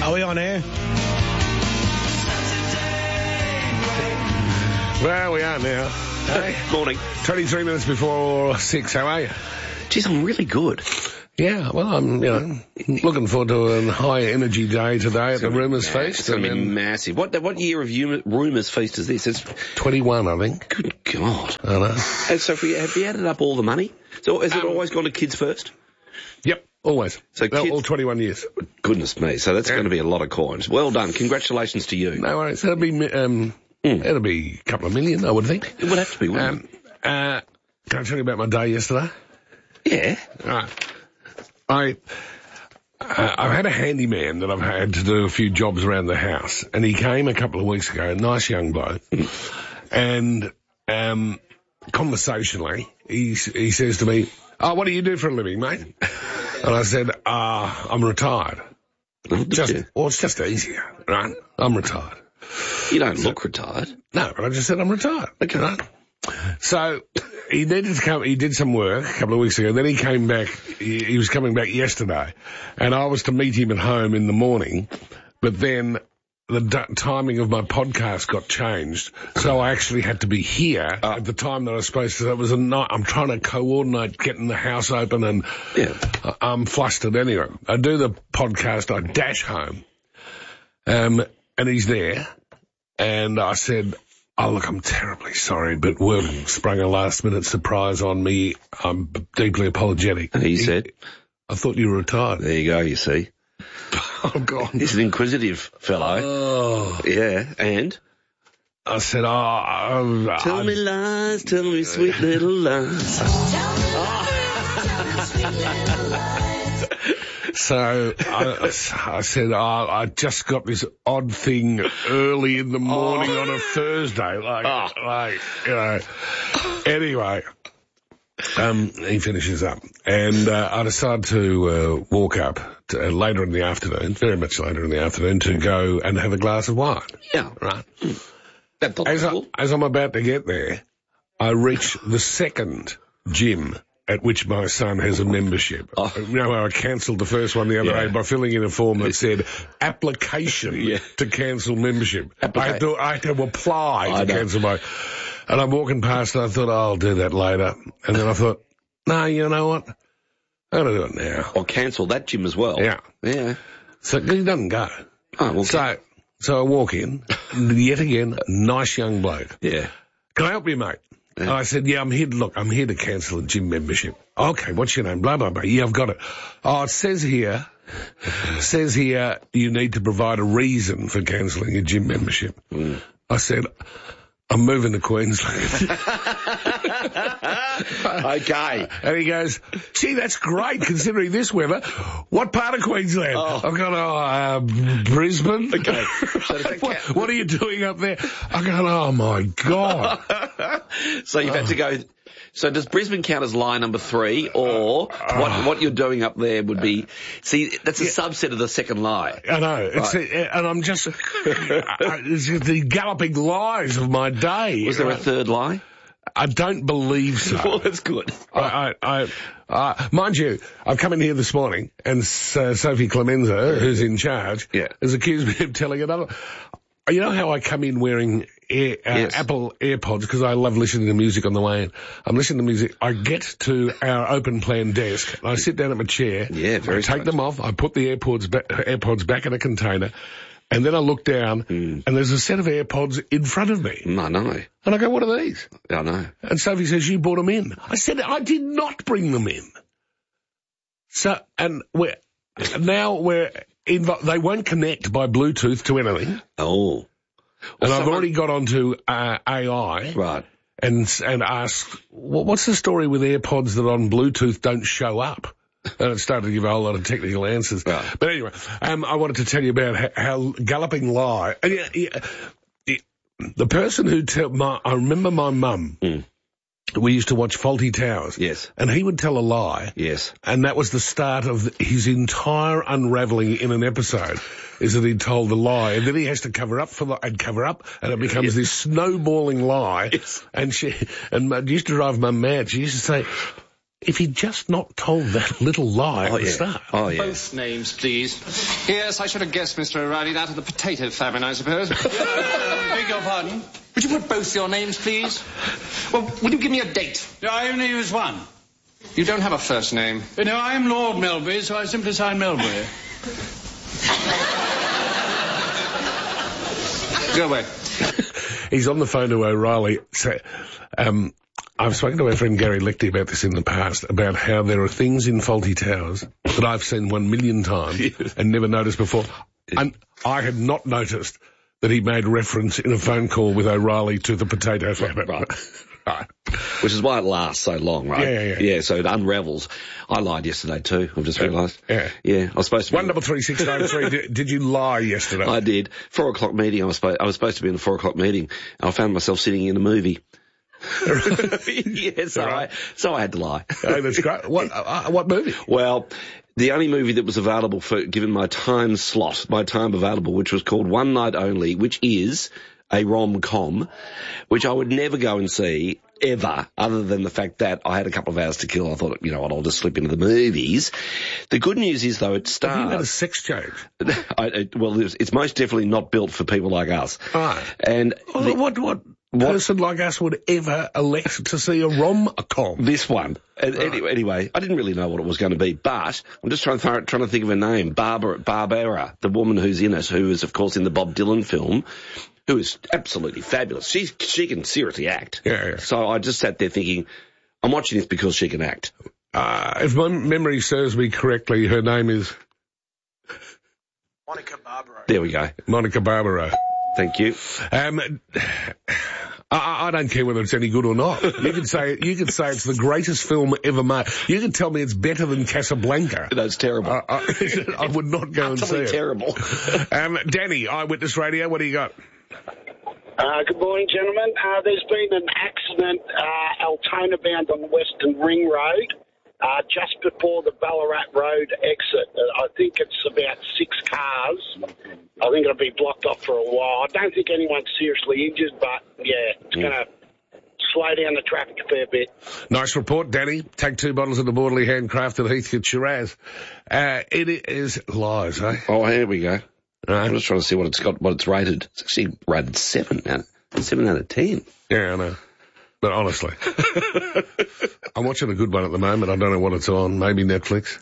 Are we on air? Well, we are now. Hey. Morning. 23 minutes before 6, how are you? Geez, I'm really good. Yeah, well, I'm, looking forward to a high energy day today at the Rumours Feast. It's going to be massive. What year of Rumours Feast is this? It's 21, I think. Good God. I know. And so have you added up all the money? So has it always gone to kids first? Yep, always. So kids, all 21 years. Goodness me. So that's going to be a lot of coins. Well done. Congratulations to you. No worries. It'll be a couple of million, I would think. It would have to be, wouldn't it? Can I tell you about my day yesterday? Yeah. Right. I've had a handyman that I've had to do a few jobs around the house, and he came a couple of weeks ago, a nice young bloke, and conversationally, he says to me, "Oh, what do you do for a living, mate?" And I said, "I'm retired." It's just easier, right? I'm retired. You don't look retired. No, but I just said I'm retired. Okay. Right? So he needed to come. He did some work a couple of weeks ago. Then he came back. He was coming back yesterday, and I was to meet him at home in the morning. But then the timing of my podcast got changed, so I actually had to be here at the time that I was supposed to. It was a night. I'm trying to coordinate getting the house open, and I'm flustered. Anyway, I do the podcast. I dash home, and he's there, and I said, "Oh, look, I'm terribly sorry, but work sprung a last-minute surprise on me. I'm deeply apologetic." And he said, "I thought you were retired." There you go, you see. Oh, God. He's an inquisitive fellow. Oh. Yeah, and? I said, Tell me lies, tell me sweet little lies. So I said, I just got this odd thing early in the morning on a Thursday, Anyway, he finishes up, and I decided to walk up later in the afternoon, very much later in the afternoon, to go and have a glass of wine. Yeah, right. That's as I'm about to get there, I reach the second gym at which my son has a membership. You know how I cancelled the first one the other day by filling in a form that said application to cancel membership. I had to apply to cancel my... And I'm walking past and I thought, I'll do that later. And then I thought, no, you know what? I'm going to do it now. Or cancel that gym as well. Yeah. Yeah. So he doesn't go. Oh, well, so I walk in, yet again, nice young bloke. Yeah. "Can I help you, mate?" And I said, "Yeah, I'm here to cancel a gym membership." "Okay, what's your name?" "Blah, blah, blah." "Yeah, I've got it." "Oh, it says here you need to provide a reason for cancelling your gym membership." I said, "I'm moving to Queensland." Okay. And he goes, "Gee, that's great considering this weather. What part of Queensland?" I've gone, Brisbane. Okay. So what are you doing up there? I've gone, oh my God. So you've had to go. So does Brisbane count as lie number 3, or what you're doing up there would be? See, that's a subset of the second lie. I know, and I'm just it's just the galloping lies of my day. Was there a third lie? I don't believe so. Well, that's good. Mind you, I've come in here this morning, and Sophie Clemenza, who's in charge, has accused me of telling another. You know how I come in wearing Apple AirPods because I love listening to music on the way in. I'm listening to music. I get to our open plan desk. I sit down at my chair. Yeah, very I take them off. I put the AirPods back in a container. And then I look down, and there's a set of AirPods in front of me. I know. And I go, "What are these?" I know. And Sophie says, "You brought them in." I said, "I did not bring them in." So, and they won't connect by Bluetooth to anything. Oh. And I've already got onto AI. Right. And asked, what's the story with AirPods that on Bluetooth don't show up? And it started to give a whole lot of technical answers. Right. But anyway, I wanted to tell you about how galloping lie. The person who I remember my mum. We used to watch Fawlty Towers. Yes. And he would tell a lie. Yes. And that was the start of his entire unravelling in an episode, is that he'd told a lie. And then he has to cover up, and it becomes this snowballing lie. Yes. And it used to drive Mum mad. She used to say, if he'd just not told that little lie at the start. Oh, yeah. Both names, please. Yes, I should have guessed, Mr. O'Reilly, that of the potato famine, I suppose. Beg your pardon? Would you put both your names, please? Well, will you give me a date? I only use one. You don't have a first name. No, I am Lord Melbury, so I simply sign Melbury. Go away. He's on the phone to O'Reilly. So, I've spoken to our friend Gary Lecty about this in the past, about how there are things in Fawlty Towers that I've seen 1 million times and never noticed before. And I had not noticed that he made reference in a phone call with O'Reilly to the potato famine. Right. Which is why it lasts so long, right? Yeah, so it unravels. I lied yesterday too, I've just realised. Yeah. I was supposed to be... 133 did you lie yesterday? I did. 4 o'clock meeting, I was supposed to be in a 4 o'clock meeting. I found myself sitting in a movie. So I had to lie. Oh, that's great. What movie? Well, the only movie that was available given my time available, which was called One Night Only, which is a rom-com, which I would never go and see ever, other than the fact that I had a couple of hours to kill. I thought, I'll just slip into the movies. The good news is, though, it stars... Have you had a sex change? It's most definitely not built for people like us. Right. And what person like us would ever elect to see a rom-com? This one. Anyway, I didn't really know what it was going to be, but I'm just trying to think of her name. Barbara, the woman who's in it, who is, of course, in the Bob Dylan film, who is absolutely fabulous. She can seriously act. Yeah. So I just sat there thinking, I'm watching this because she can act. If my memory serves me correctly, her name is... Monica Barbaro. There we go. Monica Barbaro. Thank you. I don't care whether it's any good or not. You could say it's the greatest film ever made. You could tell me it's better than Casablanca. That's terrible. I would not go and see it. Terrible. Danny, Eyewitness Radio, what do you got? Good morning, gentlemen. There's been an accident, Altona bound on the Western Ring Road, just before the Ballarat Road exit. I think it's about 6 cars. I think it'll be blocked off for a while. I don't think anyone's seriously injured, but, it's going to slow down the traffic a fair bit. Nice report, Danny. Take 2 bottles of the Borderly handcrafted Heathcote Shiraz. It is lies, eh? Oh, here we go. I'm just trying to see what it's rated. It's actually rated 7 now. 7 out of 10. Yeah, I know. But honestly, I'm watching a good one at the moment. I don't know what it's on. Maybe Netflix.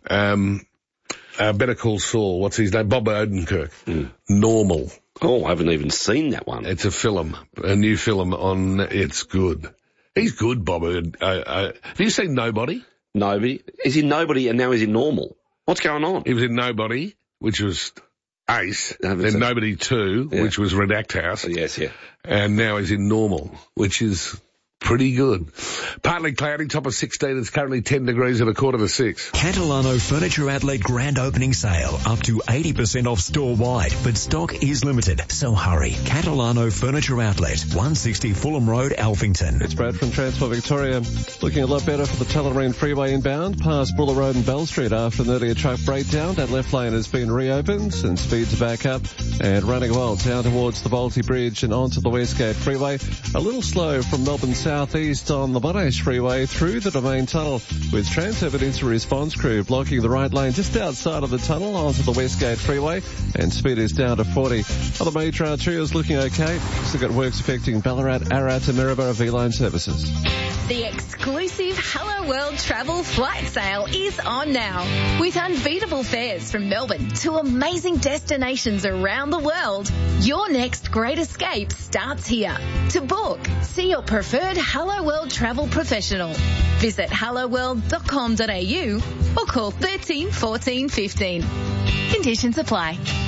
Better Call Saul. What's his name? Bob Odenkirk. Normal. Oh, I haven't even seen that one. It's a film. A new film on... It's good. He's good, Bob Odenkirk. Have you seen Nobody? Nobody. Is he Nobody and now is he Normal? What's going on? He was in Nobody, which was Ace. Then Nobody 2, which was Redact House. Yes. And now he's in Normal, which is pretty good. Partly cloudy, top of 16. It's currently 10 degrees at 5:45. Catalano Furniture Outlet grand opening sale. Up to 80% off store-wide, but stock is limited, so hurry. Catalano Furniture Outlet, 160 Fulham Road, Alphington. It's Brad from Transport Victoria. Looking a lot better for the Tullamarine Freeway inbound, past Buller Road and Bell Street after an earlier truck breakdown. That left lane has been reopened and speeds are back up and running well down towards the Balti Bridge and onto the Westgate Freeway. A little slow from Melbourne southeast on the Monash Freeway through the Domain Tunnel with Transurban Incident Response Crew blocking the right lane just outside of the tunnel onto the Westgate Freeway and speed is down to 40. Other major arterials looking okay. Still got works affecting Ballarat, Ararat and Maryborough V-Line services. The exclusive Hello World travel flight sale is on now. With unbeatable fares from Melbourne to amazing destinations around the world, your next great escape starts here. To book, see your preferred Hello World travel professional. Visit helloworld.com.au or call 13 14 15. Conditions apply.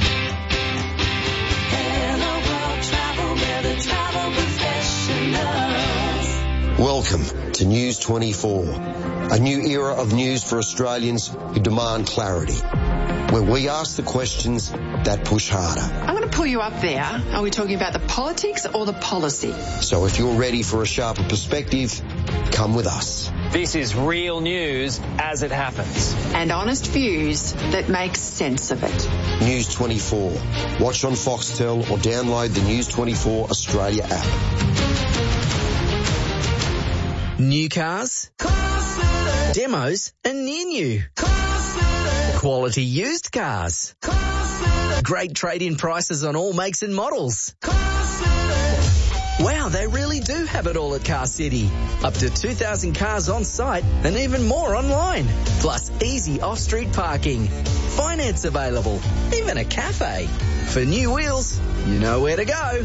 Hello World Travel, where the travel professionals. Welcome to News 24, a new era of news for Australians who demand clarity, where we ask the questions that push harder. I'm going to pull you up there. Are we talking about the politics or the policy? So if you're ready for a sharper perspective, come with us. This is real news as it happens. And honest views that make sense of it. News 24. Watch on Foxtel or download the News 24 Australia app. New cars? demos and near new. Quality used cars. Great trade-in prices on all makes and models. Wow, they really do have it all at Car City. Up to 2,000 cars on site and even more online. Plus easy off-street parking. Finance available. Even a cafe. For new wheels, you know where to go.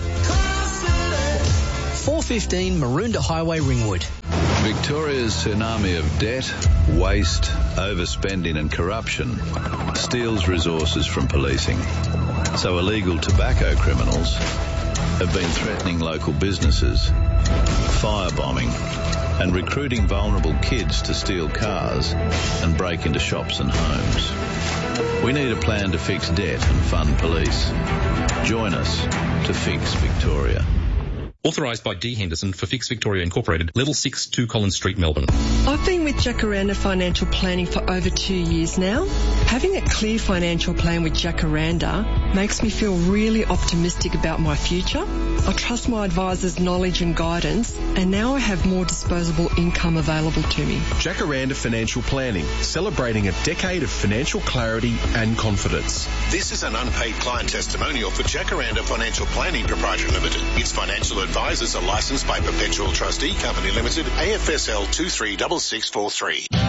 415 Maroondah Highway, Ringwood. Victoria's tsunami of debt, waste, overspending and corruption steals resources from policing. So illegal tobacco criminals have been threatening local businesses, firebombing and recruiting vulnerable kids to steal cars and break into shops and homes. We need a plan to fix debt and fund police. Join us to fix Victoria. Authorised by D. Henderson for Fix Victoria Incorporated, Level 6, 2 Collins Street, Melbourne. I've been with Jacaranda Financial Planning for over 2 years now. Having a clear financial plan with Jacaranda makes me feel really optimistic about my future. I trust my advisor's knowledge and guidance, and now I have more disposable income available to me. Jacaranda Financial Planning, celebrating a decade of financial clarity and confidence. This is an unpaid client testimonial for Jacaranda Financial Planning Proprietary Limited. Its financial advisors are licensed by Perpetual Trustee Company Limited, AFSL 236643.